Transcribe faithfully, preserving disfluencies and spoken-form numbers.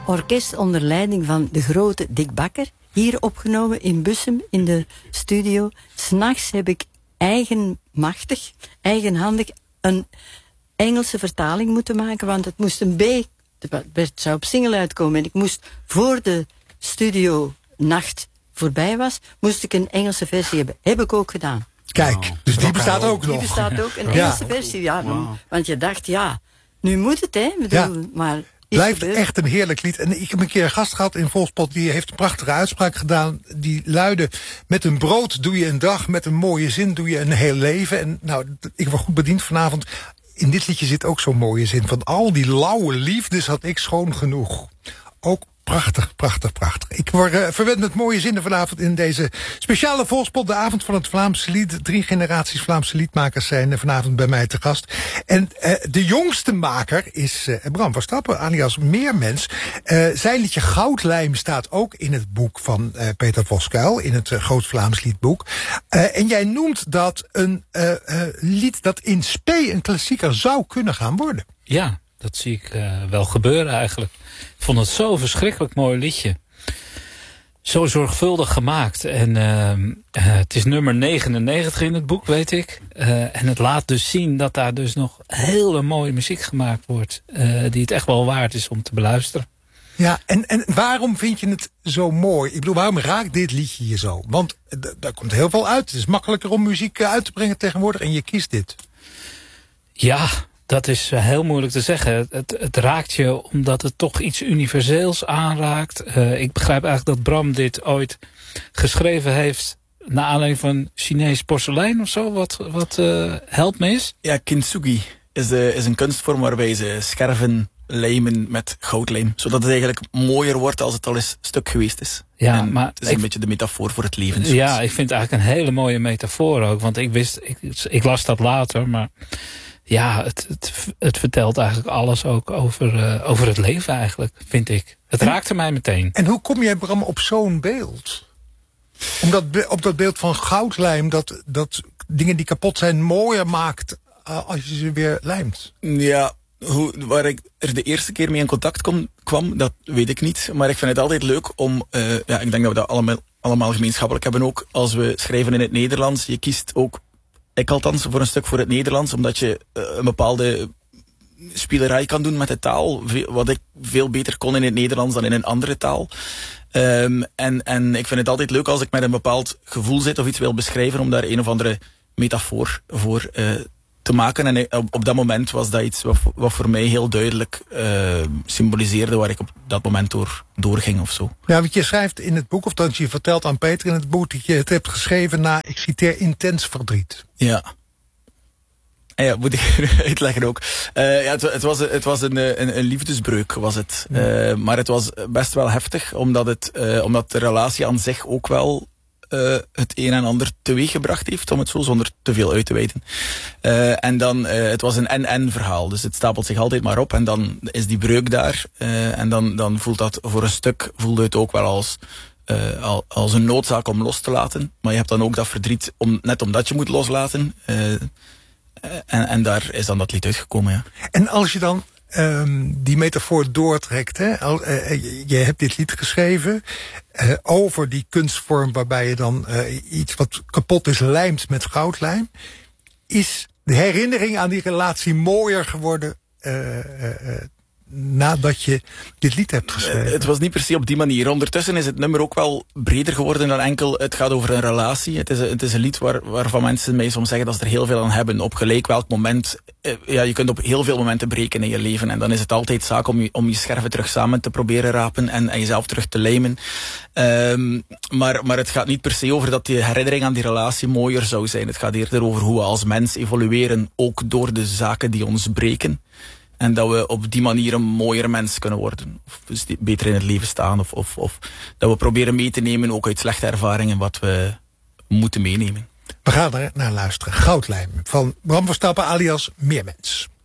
orkest onder leiding van de grote Dick Bakker. Hier opgenomen in Bussum, in de studio. 's Nachts heb ik eigenmachtig, eigenhandig een Engelse vertaling moeten maken, want het moest een B, het zou op single uitkomen. En ik moest, voor de studio nacht voorbij was, moest ik een Engelse versie hebben. Heb ik ook gedaan. Kijk, wow. Dus die bestaat ook nog. Die bestaat ook, een Engelse ja. versie. Ja, wow. Want je dacht, ja, nu moet het, hè. Bedoel, ja. maar... Blijft echt een heerlijk lied. En ik heb een keer een gast gehad in Volkspot, die heeft een prachtige uitspraak gedaan. Die luidde: met een brood doe je een dag, met een mooie zin doe je een heel leven. En nou, ik was goed bediend vanavond. In dit liedje zit ook zo'n mooie zin. Van al die lauwe liefdes had ik schoon genoeg. Ook prachtig, prachtig, prachtig. Ik word uh, verwend met mooie zinnen vanavond in deze speciale Volkspot. De avond van het Vlaamse lied. Drie generaties Vlaamse liedmakers zijn vanavond bij mij te gast. En uh, de jongste maker is uh, Bram van Stappen, alias Meermens. Uh, zijn liedje Goudlijm staat ook in het boek van uh, Peter Voskuil. In het uh, Groot Vlaams liedboek. Uh, en jij noemt dat een uh, uh, lied dat in spe een klassieker zou kunnen gaan worden. Ja, dat zie ik uh, wel gebeuren eigenlijk. Ik vond het zo'n verschrikkelijk mooi liedje. Zo zorgvuldig gemaakt. En uh, uh, het is nummer negenennegentig in het boek, weet ik. Uh, en het laat dus zien dat daar dus nog hele mooie muziek gemaakt wordt. Uh, die het echt wel waard is om te beluisteren. Ja, en, en waarom vind je het zo mooi? Ik bedoel, waarom raakt dit liedje je zo? Want daar komt heel veel uit. Het is makkelijker om muziek uit te brengen tegenwoordig. En je kiest dit. Ja, dat is heel moeilijk te zeggen. Het, het raakt je omdat het toch iets universeels aanraakt. Uh, ik begrijp eigenlijk dat Bram dit ooit geschreven heeft naar aanleiding van Chinees porselein of zo. Wat, wat uh, helpt me is? Ja, kintsugi is, de, is een kunstvorm waarbij ze scherven lijmen met goudlijm. Zodat het eigenlijk mooier wordt als het al eens stuk geweest is. Ja, en maar het is een ik, beetje de metafoor voor het leven. Ja, ik vind het eigenlijk een hele mooie metafoor ook. Want ik wist, ik, ik las dat later, maar ja, het, het, het vertelt eigenlijk alles ook over, uh, over het leven eigenlijk, vind ik. Het en, raakte mij meteen. En hoe kom jij, Bram, op zo'n beeld? Omdat op dat beeld van goudlijm, dat, dat dingen die kapot zijn mooier maakt uh, als je ze weer lijmt. Ja, hoe, waar ik er de eerste keer mee in contact kom, kwam, dat weet ik niet. Maar ik vind het altijd leuk om, uh, ja, ik denk dat we dat allemaal, allemaal gemeenschappelijk hebben ook. Als we schrijven in het Nederlands, je kiest ook, ik althans, voor een stuk voor het Nederlands, omdat je uh, een bepaalde spielerij kan doen met de taal, wat ik veel beter kon in het Nederlands dan in een andere taal. Um, en, en ik vind het altijd leuk als ik met een bepaald gevoel zit of iets wil beschrijven, om daar een of andere metafoor voor uh, te maken. En op, op dat moment was dat iets wat, wat voor mij heel duidelijk uh, symboliseerde waar ik op dat moment door doorging of zo. Ja, want je schrijft in het boek, of dan je vertelt aan Peter in het boek, dat je het hebt geschreven na, ik citeer, intens verdriet. Ja. En ja, moet ik uitleggen ook. Uh, ja, het, het was, het was een, een, een liefdesbreuk, was het. Uh, maar het was best wel heftig, omdat, het, uh, omdat de relatie aan zich ook wel uh, het een en ander teweeggebracht heeft, om het zo zonder te veel uit te wijten. Uh, en dan, uh, het was een en-en verhaal, dus het stapelt zich altijd maar op. En dan is die breuk daar. Uh, en dan, dan voelt dat voor een stuk, voelde het ook wel als Uh, als een noodzaak om los te laten. Maar je hebt dan ook dat verdriet, om, net omdat je moet loslaten. Uh, en, en daar is dan dat lied uitgekomen, ja. En als je dan um, die metafoor doortrekt, hè, al, uh, je, je hebt dit lied geschreven uh, over die kunstvorm waarbij je dan uh, iets wat kapot is lijmt met goudlijm. Is de herinnering aan die relatie mooier geworden uh, uh, uh, nadat je dit lied hebt geschreven? Uh, het was niet per se op die manier. Ondertussen is het nummer ook wel breder geworden dan enkel het gaat over een relatie. Het is een, het is een lied waar, waarvan mensen mij soms zeggen dat ze er heel veel aan hebben. Op gelijk welk moment. Uh, ja, je kunt op heel veel momenten breken in je leven. En dan is het altijd zaak om je, om je scherven terug samen te proberen rapen en, en jezelf terug te lijmen. Um, maar, maar het gaat niet per se over dat die herinnering aan die relatie mooier zou zijn. Het gaat eerder over hoe we als mens evolueren, ook door de zaken die ons breken. En dat we op die manier een mooier mens kunnen worden. Of dus beter in het leven staan. Of, of, of dat we proberen mee te nemen, ook uit slechte ervaringen, wat we moeten meenemen. We gaan er naar luisteren. Goudlijm van Bram van Stappen alias Meermens.